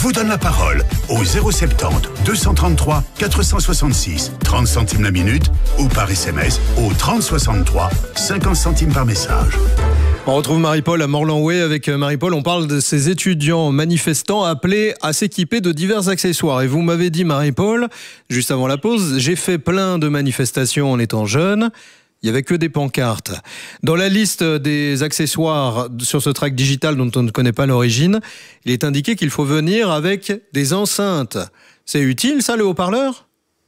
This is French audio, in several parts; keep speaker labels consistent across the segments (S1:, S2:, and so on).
S1: vous donne la parole au 070 233 466, 30 centimes la minute, ou par SMS au 3063, 50 centimes par message.
S2: On retrouve Marie-Paul à Morlanway. Avec Marie-Paul, on parle de ces étudiants manifestants appelés à s'équiper de divers accessoires. Et vous m'avez dit, Marie-Paul, juste avant la pause, j'ai fait plein de manifestations en étant jeune. Il n'y avait que des pancartes. Dans la liste des accessoires sur ce tract digital dont on ne connaît pas l'origine, il est indiqué qu'il faut venir avec des enceintes. C'est utile, ça, le haut-parleur ?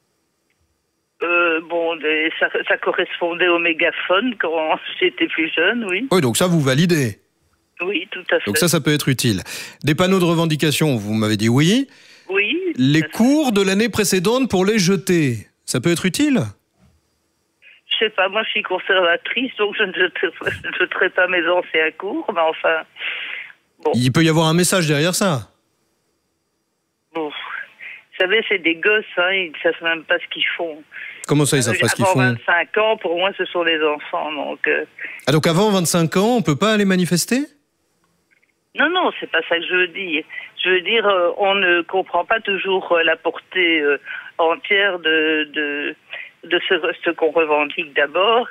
S3: Ça correspondait au mégaphone quand j'étais plus jeune, oui.
S2: Oui, donc ça, vous validez ?
S3: Oui, tout à fait.
S2: Donc ça peut être utile. Des panneaux de revendication, vous m'avez dit oui.
S3: Oui.
S2: Les cours de l'année précédente pour les jeter, ça peut être utile ?
S3: Je sais pas, moi je suis conservatrice, donc je ne jeterai pas mes anciens cours, mais enfin... Bon.
S2: Il peut y avoir un message derrière ça.
S3: Bon. Vous savez, c'est des gosses, ils ne savent même pas ce qu'ils font.
S2: Comment ça, ils savent pas ce qu'ils font ?
S3: Avant 25 ans, pour moi, ce sont des enfants, donc...
S2: Ah, donc avant 25 ans, on peut pas aller manifester ?
S3: Non, c'est pas ça que je veux dire. Je veux dire, on ne comprend pas toujours la portée entière de ce qu'on revendique d'abord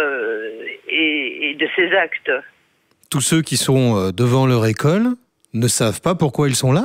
S3: et de ces actes.
S2: Tous ceux qui sont devant leur école ne savent pas pourquoi ils sont là ?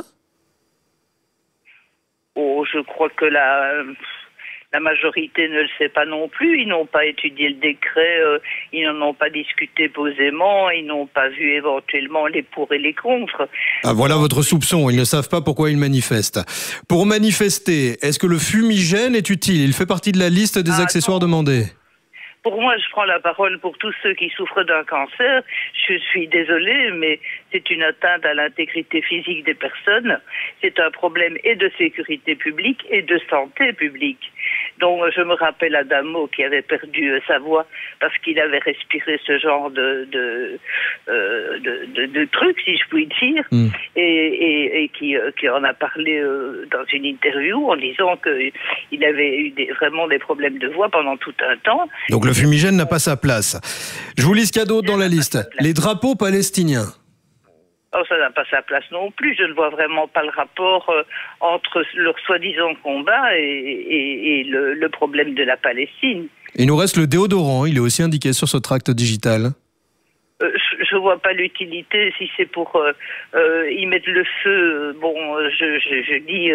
S3: Oh, je crois que la majorité ne le sait pas non plus. Ils n'ont pas étudié le décret, ils n'en ont pas discuté posément, ils n'ont pas vu éventuellement les pour et les contre.
S2: Ah, voilà votre soupçon, ils ne savent pas pourquoi ils manifestent. Pour manifester, est-ce que le fumigène est utile ? Il fait partie de la liste des accessoires demandés.
S3: Pour moi, je prends la parole pour tous ceux qui souffrent d'un cancer. Je suis désolée, mais c'est une atteinte à l'intégrité physique des personnes. C'est un problème et de sécurité publique et de santé publique. Donc, je me rappelle Adamo qui avait perdu sa voix parce qu'il avait respiré ce genre de trucs, si je puis dire, et qui en a parlé dans une interview en disant qu'il avait eu vraiment des problèmes de voix pendant tout un temps.
S2: Donc le fumigène n'a pas sa place. Je vous lis ce qu'il y a d'autre dans la liste. Les drapeaux palestiniens.
S3: Oh, ça n'a pas sa place non plus. Je ne vois vraiment pas le rapport entre leur soi-disant combat et le problème de la Palestine.
S2: Il nous reste le déodorant, il est aussi indiqué sur ce tract digital.
S3: Je vois pas l'utilité si c'est pour y mettre le feu. Je dis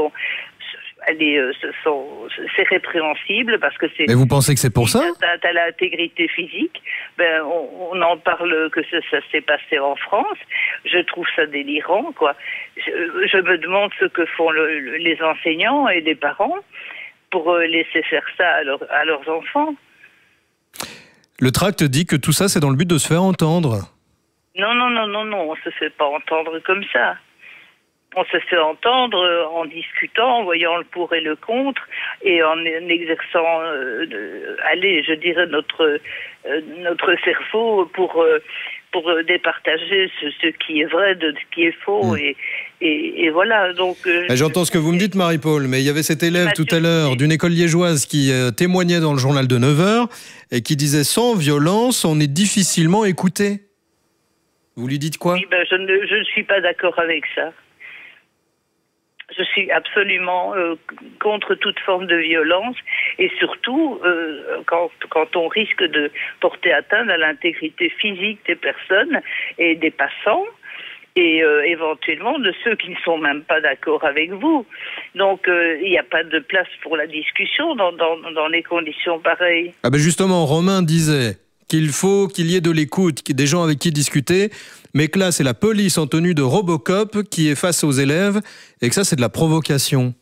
S3: c'est répréhensible parce que c'est...
S2: Mais vous pensez que c'est pour ça ?
S3: À l'intégrité physique, on en parle que ça s'est passé en France. Je trouve ça délirant, quoi. Je me demande ce que font les enseignants et les parents pour laisser faire ça à leurs enfants.
S2: Le tract dit que tout ça, c'est dans le but de se faire entendre.
S3: Non, on se fait pas entendre comme ça. On se fait entendre en discutant, en voyant le pour et le contre, et en exerçant, notre cerveau pour départager ce qui est vrai de ce qui est faux, et voilà. Donc.
S2: J'entends ce que vous me dites, Marie-Paul, mais il y avait cet élève tout à l'heure d'une école liégeoise qui témoignait dans le journal de 9h et qui disait « Sans violence, on est difficilement écouté ». Vous lui dites quoi ?
S3: Oui, je ne suis pas d'accord avec ça. Je suis absolument contre toute forme de violence et surtout quand on risque de porter atteinte à l'intégrité physique des personnes et des passants et éventuellement de ceux qui ne sont même pas d'accord avec vous. Donc il n'y a pas de place pour la discussion dans les conditions pareilles.
S2: Ah ben justement, Romain disait qu'il faut qu'il y ait de l'écoute, des gens avec qui discuter, mais que là, c'est la police en tenue de Robocop qui est face aux élèves, et que ça, c'est de la provocation.